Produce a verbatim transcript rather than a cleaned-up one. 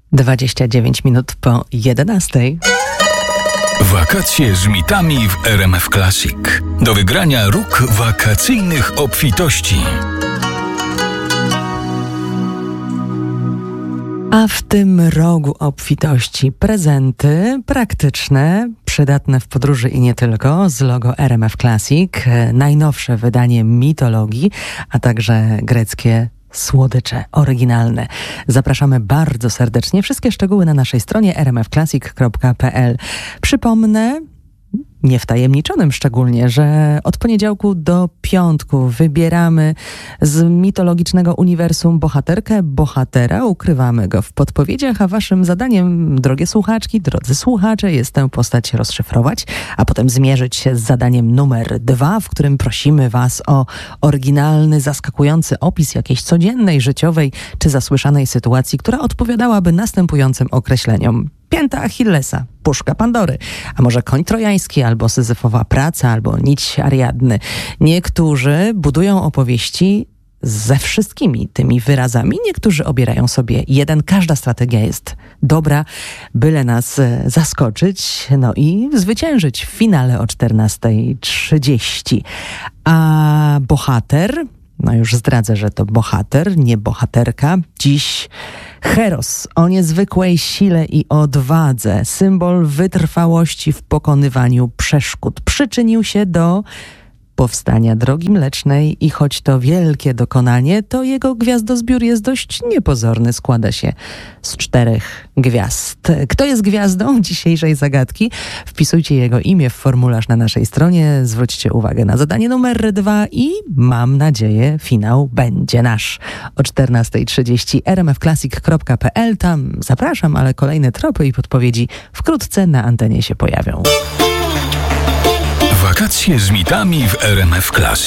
dwadzieścia dziewięć minut po jedenastej. Wakacje z mitami w R M F Classic. Do wygrania róg wakacyjnych obfitości. A w tym rogu obfitości prezenty praktyczne, przydatne w podróży i nie tylko, z logo R M F Classic, najnowsze wydanie mitologii, a także greckie słodycze oryginalne. Zapraszamy bardzo serdecznie. Wszystkie szczegóły na naszej stronie r m f classic kropka p l. Przypomnę, niewtajemniczonym szczególnie, że od poniedziałku do piątku wybieramy z mitologicznego uniwersum bohaterkę, bohatera, ukrywamy go w podpowiedziach, a waszym zadaniem, drogie słuchaczki, drodzy słuchacze, jest tę postać rozszyfrować, a potem zmierzyć się z zadaniem numer dwa, w którym prosimy was o oryginalny, zaskakujący opis jakiejś codziennej, życiowej czy zasłyszanej sytuacji, która odpowiadałaby następującym określeniom. Pięta Achillesa, puszka Pandory, a może koń trojański, albo syzyfowa praca, albo nić Ariadny. Niektórzy budują opowieści ze wszystkimi tymi wyrazami, niektórzy obierają sobie jeden. Każda strategia jest dobra, byle nas zaskoczyć, no i zwyciężyć w finale o czternasta trzydzieści. A bohater... No już zdradzę, że to bohater, nie bohaterka. Dziś Heros o niezwykłej sile i odwadze, symbol wytrwałości w pokonywaniu przeszkód. Przyczynił się do powstania Drogi Mlecznej i choć to wielkie dokonanie, to jego gwiazdozbiór jest dość niepozorny. Składa się z czterech gwiazd. Kto jest gwiazdą dzisiejszej zagadki? Wpisujcie jego imię w formularz na naszej stronie, zwróćcie uwagę na zadanie numer dwa i mam nadzieję, finał będzie nasz. O czternasta trzydzieści r m f classic kropka p l. Tam zapraszam, ale kolejne tropy i podpowiedzi wkrótce na antenie się pojawią. Wakacje z mitami w R M F Classic.